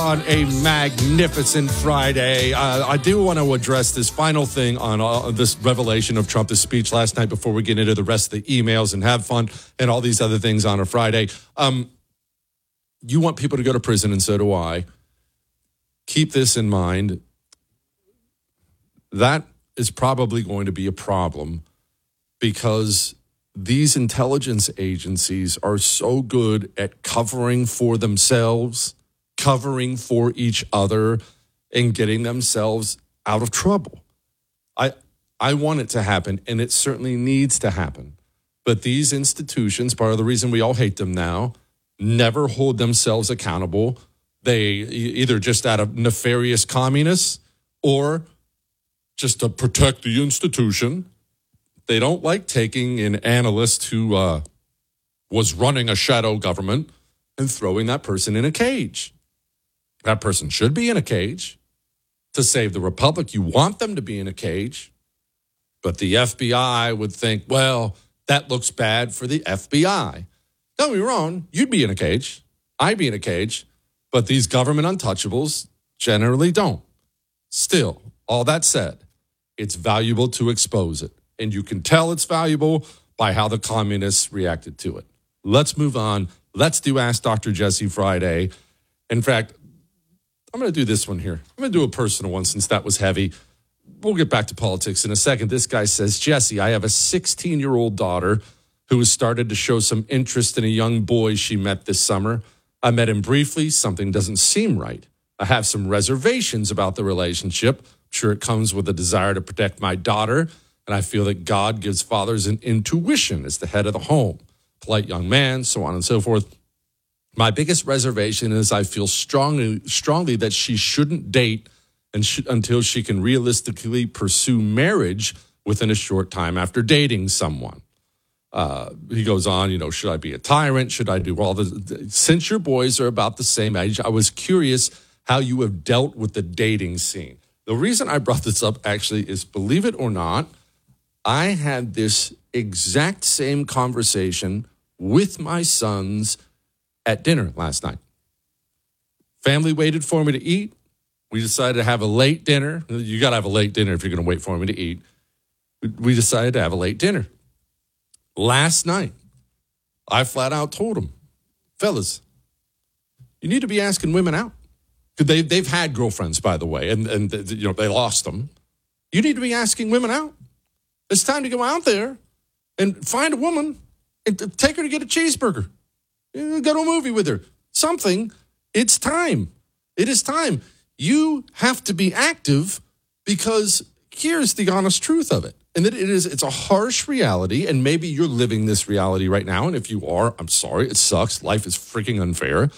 on a magnificent Friday. I do want to address this final thing on this revelation of Trump, this speech last night, before we get into the rest of the emails and have fun and all these other things on a Friday. You want people to go to prison, and so do I. Keep this in mind. That is probably going to be a problem because these intelligence agencies are so good at covering for themselves, covering for each other, and getting themselves out of trouble. I want it to happen, and it certainly needs to happen. But these institutions, part of the reason we all hate them now, never hold themselves accountable. They either just out of nefarious communists or just to protect the institution. They don't like taking an analyst who was running a shadow government and throwing that person in a cage. That person should be in a cage. To save the republic, you want them to be in a cage. But the FBI would think, well, that looks bad for the FBI. Don't be wrong, you'd be in a cage. I'd be in a cage. But these government untouchables generally don't. Still, all that said, it's valuable to expose it. And you can tell it's valuable by how the communists reacted to it. Let's move on. Let's do Ask Dr. Jesse Friday. In fact, I'm going to do this one here. I'm going to do a personal one since that was heavy. We'll get back to politics in a second. This guy says, Jesse, I have a 16-year-old daughter who has started to show some interest in a young boy she met this summer. I met him briefly. Something doesn't seem right. I have some reservations about the relationship. I'm sure it comes with a desire to protect my daughter. And I feel that God gives fathers an intuition as the head of the home. Polite young man, so on and so forth. My biggest reservation is I feel strongly that she shouldn't date until she can realistically pursue marriage within a short time after dating someone. He goes on, should I be a tyrant? Should I do all this? Since your boys are about the same age, I was curious how you have dealt with the dating scene. The reason I brought this up actually is, believe it or not, I had this exact same conversation with my sons at dinner last night. Family waited for me to eat. We decided to have a late dinner. You got to have a late dinner if you're going to wait for me to eat. We decided to have a late dinner. Last night, I flat out told them, fellas, you need to be asking women out. They've had girlfriends, by the way, and they lost them. You need to be asking women out. It's time to go out there and find a woman and take her to get a cheeseburger. Go to a movie with her. Something. It's time. It is time. You have to be active because here's the honest truth of it. And that it's a harsh reality, and maybe you're living this reality right now. And if you are, I'm sorry, it sucks. Life is freaking unfair.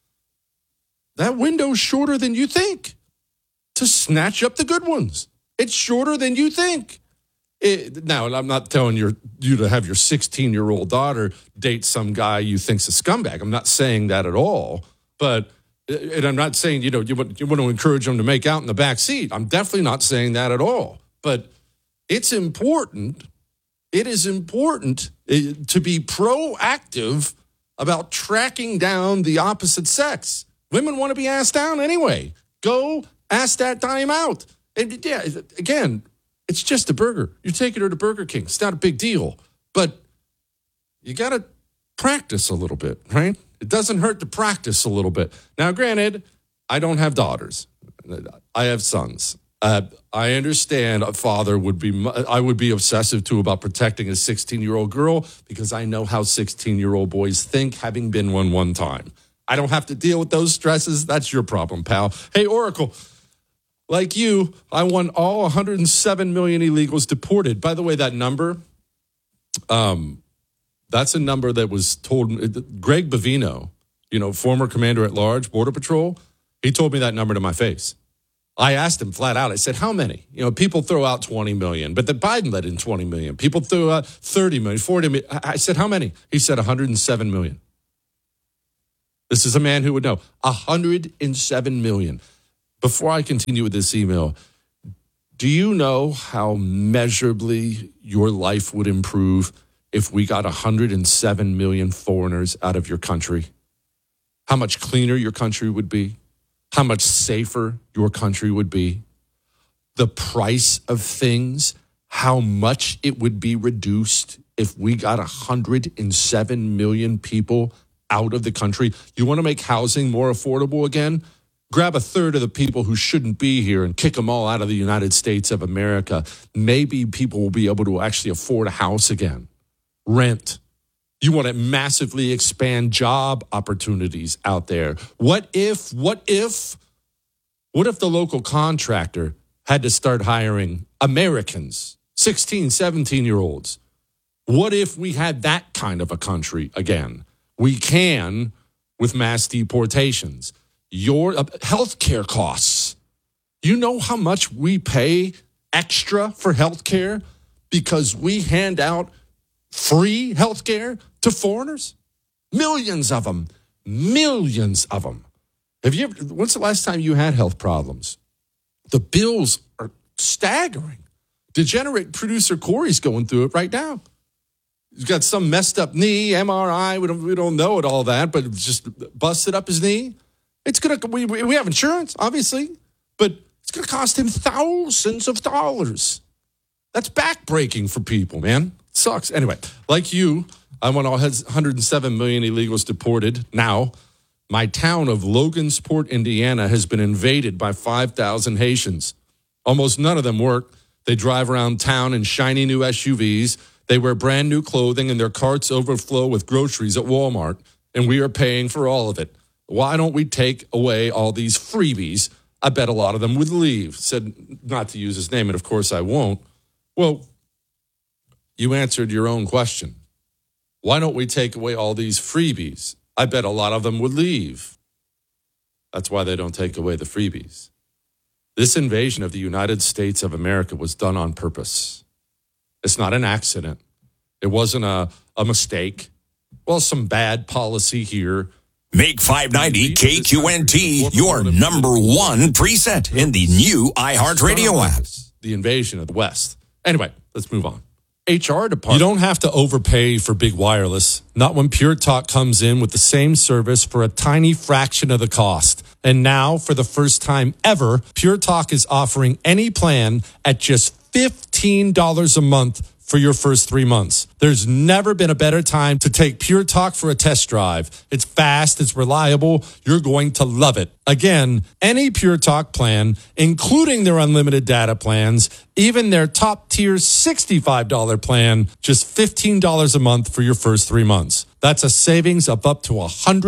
That window's shorter than you think to snatch up the good ones. It's shorter than you think. Now, I'm not telling you to have your 16-year-old daughter date some guy you think's a scumbag. I'm not saying that at all. But, and I'm not saying, you want to encourage them to make out in the back seat. I'm definitely not saying that at all. But it's important. It is important to be proactive about tracking down the opposite sex. Women want to be asked down anyway. Go ask that dime out. And yeah, again, it's just a burger. You're taking her to Burger King. It's not a big deal. But you got to practice a little bit, right? It doesn't hurt to practice a little bit. Now, granted, I don't have daughters. I have sons. I understand a father I would be obsessive too about protecting a 16-year-old girl because I know how 16-year-old boys think, having been one time. I don't have to deal with those stresses. That's your problem, pal. Hey, Oracle, like you, I want all 107 million illegals deported. By the way, that number, that's a number that was told. Greg Bovino, former commander at large, Border Patrol, he told me that number to my face. I asked him flat out. I said, how many? People throw out 20 million, but then Biden let in 20 million. People threw out 30 million, 40 million. I said, how many? He said 107 million. This is a man who would know. 107 million. Before I continue with this email, do you know how measurably your life would improve if we got 107 million foreigners out of your country? How much cleaner your country would be? how much safer your country would be? The price of things, how much it would be reduced if we got 107 million people out of the country. You want to make housing more affordable again? Grab a third of the people who shouldn't be here and kick them all out of the United States of America. Maybe people will be able to actually afford a house again. Rent. You want to massively expand job opportunities out there. What if the local contractor had to start hiring Americans, 16, 17-year-olds? What if we had that kind of a country again? We can with mass deportations. Your healthcare costs. You know how much we pay extra for healthcare because we hand out free healthcare to foreigners? Millions of them. Millions of them. When's the last time you had health problems? The bills are staggering. Degenerate producer Corey's going through it right now. He's got some messed up knee, MRI. We don't know it all that, but just busted up his knee. It's gonna. We have insurance, obviously, but it's gonna cost him thousands of dollars. That's backbreaking for people, man. It sucks. Anyway, like you, I want all 107 million illegals deported. Now, my town of Logansport, Indiana, has been invaded by 5,000 Haitians. Almost none of them work. They drive around town in shiny new SUVs. They wear brand new clothing, and their carts overflow with groceries at Walmart, and we are paying for all of it. Why don't we take away all these freebies? I bet a lot of them would leave. Said not to use his name, and of course I won't. Well, you answered your own question. Why don't we take away all these freebies? I bet a lot of them would leave. That's why they don't take away the freebies. This invasion of the United States of America was done on purpose. It's not an accident. It wasn't a mistake. Well, some bad policy here. Make 590 KQNT your number one preset in the new iHeartRadio app. The invasion of the West. Anyway, let's move on. HR department. You don't have to overpay for big wireless. Not when Pure Talk comes in with the same service for a tiny fraction of the cost. And now, for the first time ever, Pure Talk is offering any plan at just $15 a month for your first 3 months. There's never been a better time to take Pure Talk for a test drive. It's fast, it's reliable, you're going to love it. Again, any Pure Talk plan, including their unlimited data plans, even their top tier $65 plan, just $15 a month for your first 3 months. That's a savings of up to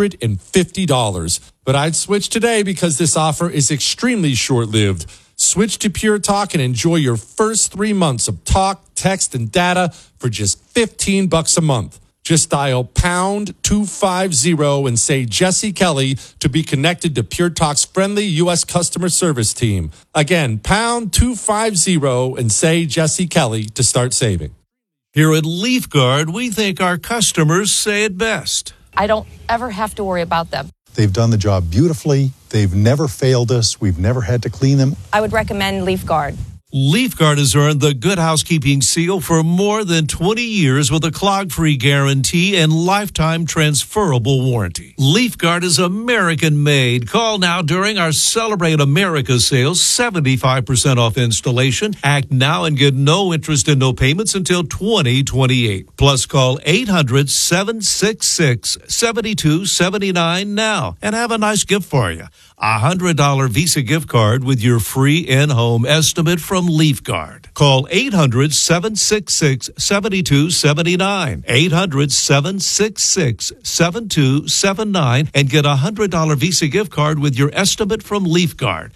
$150. But I'd switch today because this offer is extremely short-lived. Switch to Pure Talk and enjoy your first 3 months of talk, text, and data for just $15 a month. Just dial pound 250 and say Jesse Kelly to be connected to Pure Talk's friendly U.S. customer service team. Again, pound 250 and say Jesse Kelly to start saving. Here at LeafGuard, we think our customers say it best. I don't ever have to worry about them. They've done the job beautifully. They've never failed us. We've never had to clean them. I would recommend LeafGuard. LeafGuard has earned the Good Housekeeping seal for more than 20 years with a clog-free guarantee and lifetime transferable warranty. LeafGuard is American-made. Call now during our Celebrate America sales, 75% off installation. Act now and get no interest and no payments until 2028. Plus, call 800-766-7279 now and have a nice gift for you. A $100 Visa gift card with your free in-home estimate from LeafGuard. Call 800-766-7279. 800-766-7279 and get a $100 Visa gift card with your estimate from LeafGuard.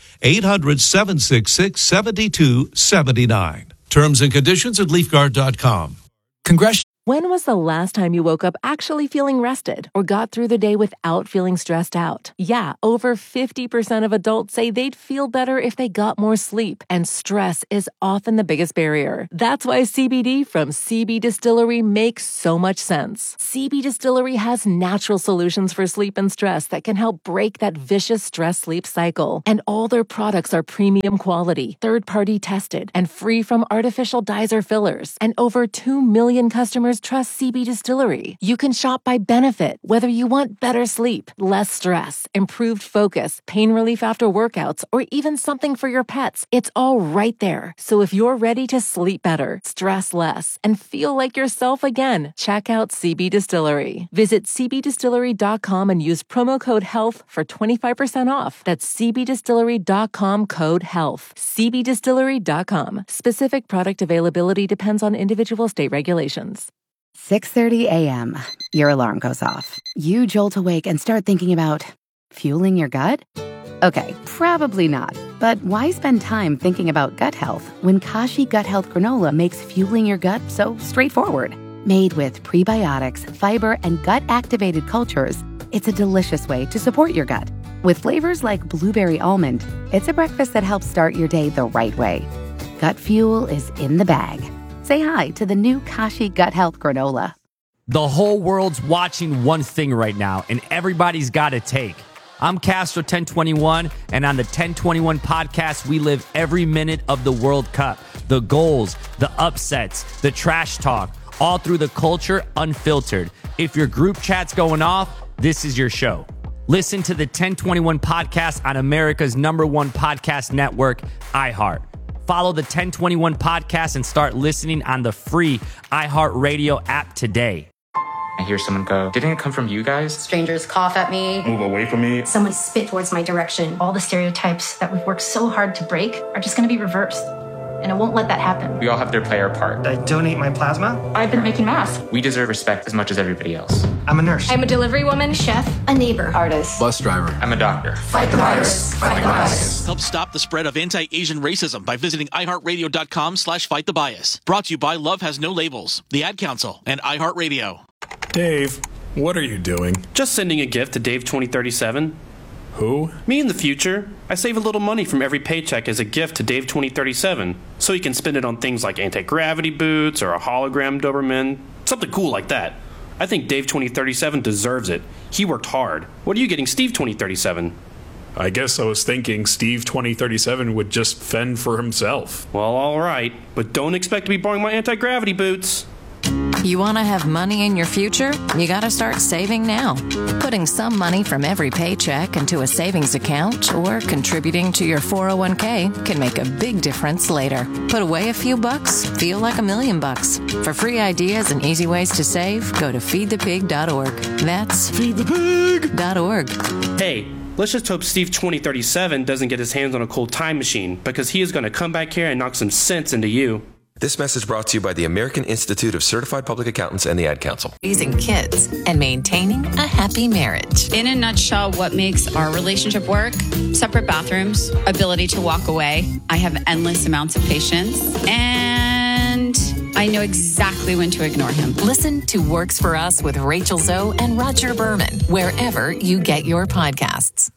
800-766-7279. Terms and conditions at LeafGuard.com. When was the last time you woke up actually feeling rested or got through the day without feeling stressed out? Yeah, over 50% of adults say they'd feel better if they got more sleep, and stress is often the biggest barrier. That's why CBD from CB Distillery makes so much sense. CB Distillery has natural solutions for sleep and stress that can help break that vicious stress-sleep cycle. And all their products are premium quality, third-party tested, and free from artificial dyes or fillers. And over 2 million customers customers trust CB Distillery. You can shop by benefit, whether you want better sleep, less stress, improved focus, pain relief after workouts, or even something for your pets. It's all right there. So if you're ready to sleep better, stress less, and feel like yourself again, check out CB Distillery. Visit cbdistillery.com and use promo code HEALTH for 25% off. That's cbdistillery.com, code HEALTH. cbdistillery.com. Specific product availability depends on individual state regulations. 6:30 a.m. Your alarm goes off. You jolt awake and start thinking about fueling your gut? Okay, probably not. But why spend time thinking about gut health when Kashi Gut Health Granola makes fueling your gut so straightforward? Made with prebiotics, fiber, and gut-activated cultures, it's a delicious way to support your gut. With flavors like blueberry almond, it's a breakfast that helps start your day the right way. Gut fuel is in the bag. Say hi to the new Kashi Gut Health Granola. The whole world's watching one thing right now, and everybody's got a take. I'm Castro 1021, and on the 1021 podcast, we live every minute of the World Cup. The goals, the upsets, the trash talk, all through the culture, unfiltered. If your group chat's going off, this is your show. Listen to the 1021 podcast on America's #1 podcast network, iHeart. Follow the 1021 podcast and start listening on the free iHeartRadio app today. I hear someone go, "Didn't it come from you guys?" Strangers cough at me. Move away from me. Someone spit towards my direction. All the stereotypes that we've worked so hard to break are just going to be reversed. And I won't let that happen. We all have to play our part. I donate my plasma. I've been making masks. We deserve respect as much as everybody else. I'm a nurse. I'm a delivery woman, chef, a neighbor, artist, bus driver. I'm a doctor. Fight the virus. Fight the bias. Help stop the spread of anti-Asian racism by visiting iHeartRadio.com/Fight the Bias. Brought to you by Love Has No Labels, the Ad Council, and iHeartRadio. Dave, what are you doing? Just sending a gift to Dave 2037. Who? Me in the future. I save a little money from every paycheck as a gift to Dave 2037, so he can spend it on things like anti-gravity boots or a hologram Doberman, something cool like that. I think Dave 2037 deserves it. He worked hard. What are you getting Steve 2037? I guess I was thinking Steve 2037 would just fend for himself. Well, all right, but don't expect to be borrowing my anti-gravity boots. You want to have money in your future? You got to start saving now. Putting some money from every paycheck into a savings account or contributing to your 401k can make a big difference later. Put away a few bucks, feel like $1 million. For free ideas and easy ways to save, go to feedthepig.org. That's feedthepig.org. Hey, let's just hope Steve 2037 doesn't get his hands on a cool time machine, because he is going to come back here and knock some sense into you. This message brought to you by the American Institute of Certified Public Accountants and the Ad Council. Raising kids and maintaining a happy marriage. In a nutshell, what makes our relationship work? Separate bathrooms, ability to walk away. I have endless amounts of patience, and I know exactly when to ignore him. Listen to Works for Us with Rachel Zoe and Roger Berman, wherever you get your podcasts.